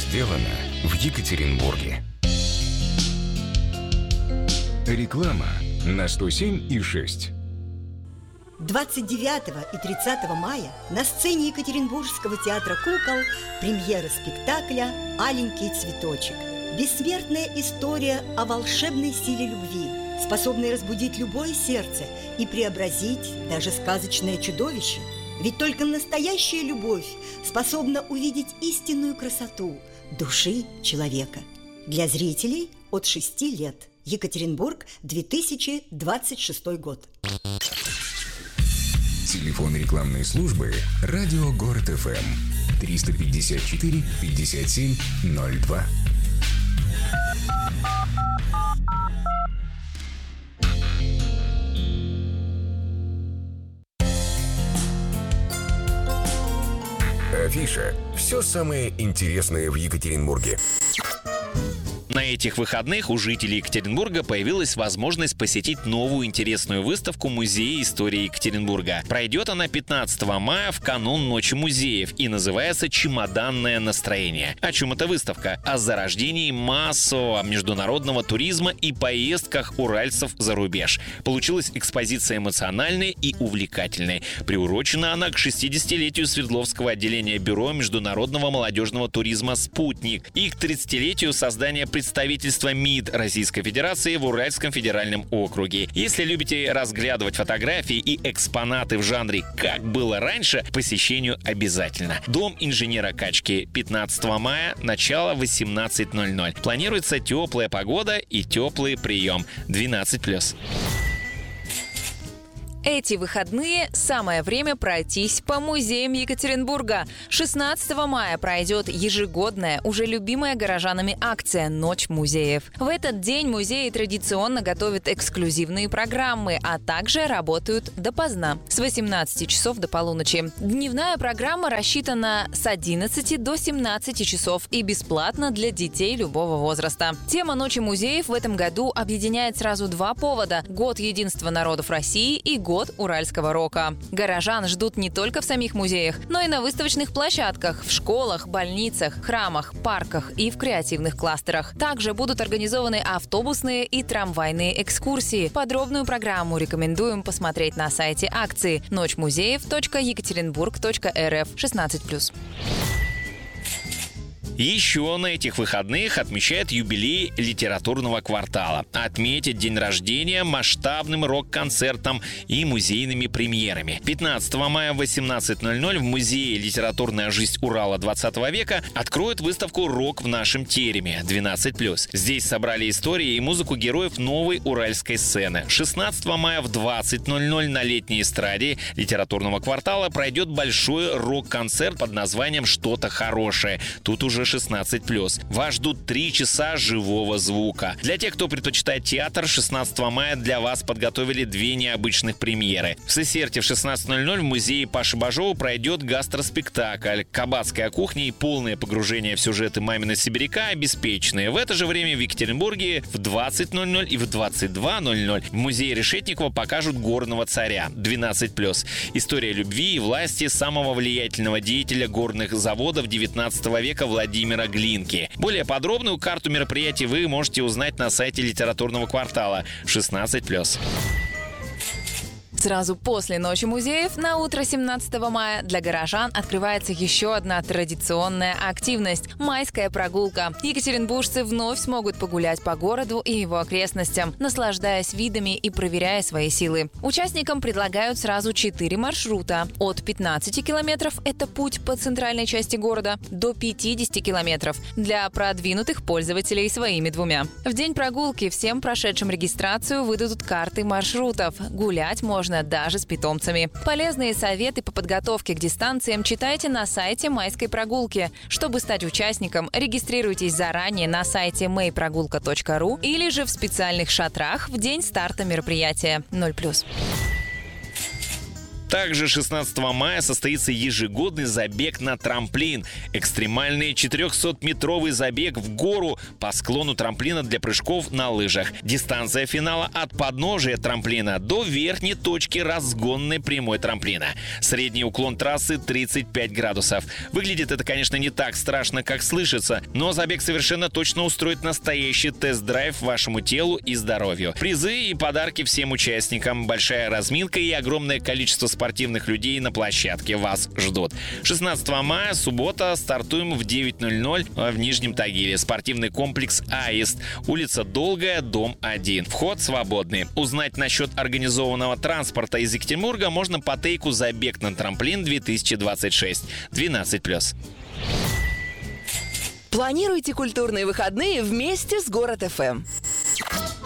сделано в Екатеринбурге. Реклама на 107,6. 29 и 30 мая на сцене Екатеринбургского театра кукол премьера спектакля «Аленький цветочек». Бессмертная история о волшебной силе любви, способной разбудить любое сердце и преобразить даже сказочное чудовище. Ведь только настоящая любовь способна увидеть истинную красоту души человека. Для зрителей от 6 лет. Екатеринбург, 2026 год. Телефон рекламной службы «Радио Город ФМ» 354 57 02. Афиша. Все самое интересное в Екатеринбурге. На этих выходных у жителей Екатеринбурга появилась возможность посетить новую интересную выставку Музея истории Екатеринбурга. Пройдет она 15 мая в канун Ночи музеев и называется «Чемоданное настроение». О чем эта выставка? О зарождении массового международного туризма и поездках уральцев за рубеж. Получилась экспозиция эмоциональной и увлекательной. Приурочена она к 60-летию Свердловского отделения Бюро международного молодежного туризма «Спутник» и к 30-летию создания представительства МИД Российской Федерации в Уральском федеральном округе. Если любите разглядывать фотографии и экспонаты в жанре «как было раньше», к посещению обязательно. Дом инженера Качки, 15 мая, начало 18:00. Планируется теплая погода и теплый прием. 12+. Эти выходные самое время пройтись по музеям Екатеринбурга. 16 мая пройдет ежегодная, уже любимая горожанами акция «Ночь музеев». В этот день музеи традиционно готовят эксклюзивные программы, а также работают допоздна, с 18 часов до полуночи. Дневная программа рассчитана с 11 до 17 часов и бесплатна для детей любого возраста. Тема «Ночи музеев» в этом году объединяет сразу два повода – Год единства народов России и Год уральского рока. Горожан ждут не только в самих музеях, но и на выставочных площадках, в школах, больницах, храмах, парках и в креативных кластерах. Также будут организованы автобусные и трамвайные экскурсии. Подробную программу рекомендуем посмотреть на сайте акции ночмузеев.екатеринбург.рф 16+. Еще на этих выходных отмечают юбилей литературного квартала. Отметить день рождения масштабным рок-концертом и музейными премьерами. 15 мая в 18:00 в Музее «Литературная жизнь Урала 20 века» откроют выставку «Рок в нашем тереме» 12+. Здесь собрали истории и музыку героев новой уральской сцены. 16 мая в 20:00 на летней эстраде литературного квартала пройдет большой рок-концерт под названием «Что-то хорошее». Тут уже 16+. Вас ждут 3 часа живого звука. Для тех, кто предпочитает театр, 16 мая для вас подготовили 2 необычных премьеры. В Сесерте в 16:00 в музее Паши Бажова пройдет гастроспектакль «Кабацкая кухня» и полное погружение в сюжеты «Мамина сибиряка» обеспечены. В это же время в Екатеринбурге в 20:00 и в 22:00 в музее Решетникова покажут «Горного царя» 12+. История любви и власти самого влиятельного деятеля горных заводов 19 века Владимира Глинки. Более подробную карту мероприятий вы можете узнать на сайте литературного квартала 16+. Сразу после Ночи музеев на утро 17 мая для горожан открывается еще одна традиционная активность – майская прогулка. Екатеринбуржцы вновь смогут погулять по городу и его окрестностям, наслаждаясь видами и проверяя свои силы. Участникам предлагают сразу 4 маршрута. От 15 километров – это путь по центральной части города, до 50 километров для продвинутых пользователей своими 2. В день прогулки всем прошедшим регистрацию выдадут карты маршрутов. Гулять можно даже с питомцами. Полезные советы по подготовке к дистанциям читайте на сайте майской прогулки. Чтобы стать участником, регистрируйтесь заранее на сайте mayprogulka.ru или же в специальных шатрах в день старта мероприятия 0+. Также 16 мая состоится ежегодный забег на трамплин. Экстремальный 400-метровый забег в гору по склону трамплина для прыжков на лыжах. Дистанция финала от подножия трамплина до верхней точки разгонной прямой трамплина. Средний уклон трассы 35 градусов. Выглядит это, конечно, не так страшно, как слышится, но забег совершенно точно устроит настоящий тест-драйв вашему телу и здоровью. Призы и подарки всем участникам, большая разминка и огромное количество спортивных людей на площадке вас ждут. 16 мая, суббота, стартуем в 9:00 в Нижнем Тагиле. Спортивный комплекс «Аист», улица Долгая, дом 1. Вход свободный. Узнать насчет организованного транспорта из Екатеринбурга можно по тейку «Забег на трамплин 2026» 12+. Планируйте культурные выходные вместе с Город ФМ.